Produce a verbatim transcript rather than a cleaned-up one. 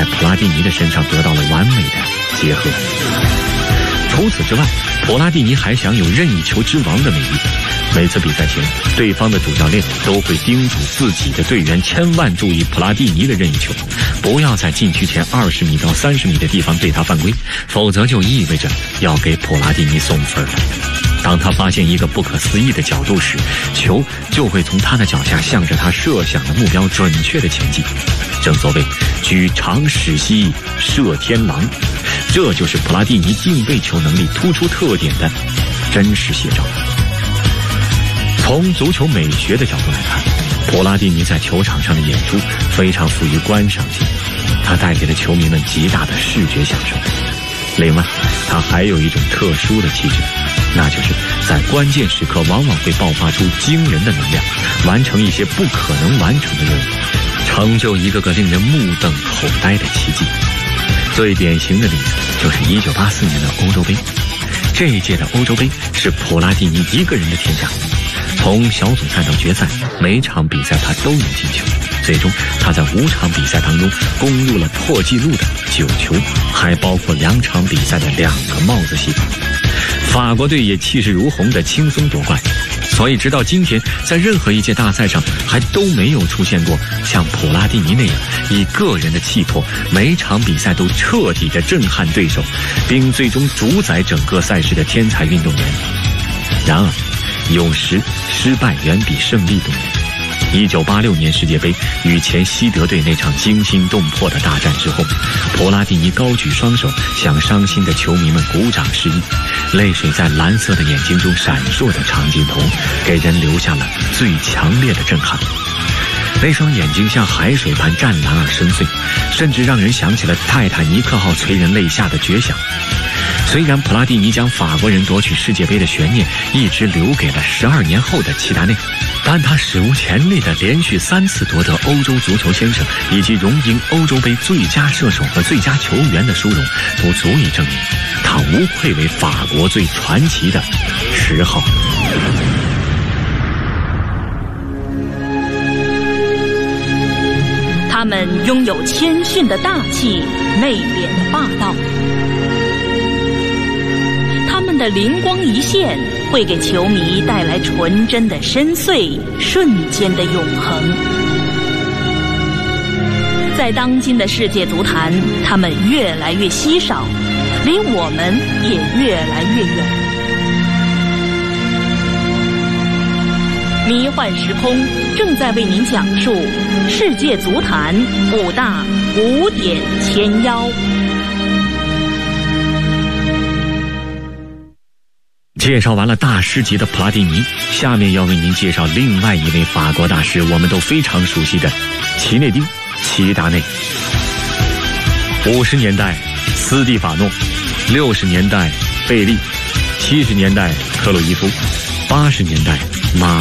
在普拉蒂尼的身上得到了完美的结合。除此之外，普拉蒂尼还享有任意球之王的美誉。每次比赛前，对方的主教练都会叮嘱自己的队员千万注意普拉蒂尼的任意球，不要在禁区前二十米到三十米的地方对他犯规，否则就意味着要给普拉蒂尼送分了。当他发现一个不可思议的角度时，球就会从他的脚下向着他设想的目标准确的前进。正所谓举长矢兮射天狼，这就是普拉蒂尼定位球能力突出特点的真实写照。从足球美学的角度来看，普拉蒂尼在球场上的演出非常富于观赏性，他带给了球迷们极大的视觉享受。另外，他还有一种特殊的气质，那就是在关键时刻往往会爆发出惊人的能量，完成一些不可能完成的任务，成就一个个令人目瞪口呆的奇迹。最典型的例子就是一九八四年的欧洲杯，这一届的欧洲杯是普拉蒂尼一个人的天下。从小组赛到决赛，每场比赛他都有进球，最终他在五场比赛当中攻入了破纪录的九球，还包括两场比赛的两个帽子戏法。法国队也气势如虹地轻松夺冠，所以直到今天，在任何一届大赛上还都没有出现过像普拉蒂尼那样以个人的气魄，每场比赛都彻底地震撼对手，并最终主宰整个赛事的天才运动员。然而有时失败远比胜利动人。一九八六年世界杯与前西德队那场惊心动魄的大战之后，普拉蒂尼高举双手向伤心的球迷们鼓掌示意，泪水在蓝色的眼睛中闪烁的长镜头，给人留下了最强烈的震撼。那双眼睛像海水般湛蓝而深邃，甚至让人想起了泰坦尼克号催人泪下的绝响。虽然普拉蒂尼将法国人夺取世界杯的悬念一直留给了十二年后的齐达内，但他史无前例的连续三次夺得欧洲足球先生以及荣膺欧洲杯最佳射手和最佳球员的殊荣，都足以证明他无愧为法国最传奇的十号。 他们拥有谦逊的大气，内敛的霸道。他们的灵光一现会给球迷带来纯真的深邃，瞬间的永恒。在当今的世界足坛，他们越来越稀少，离我们也越来越远。迷幻时空正在为您讲述世界足坛五大古典千妖。 介绍完了大师级的普拉蒂尼，下面要为您介绍另外一位法国大师，我们都非常熟悉的齐内丁·齐达内。五十年代斯蒂法诺，六十年代贝利，七十年代克鲁伊夫，八十年代马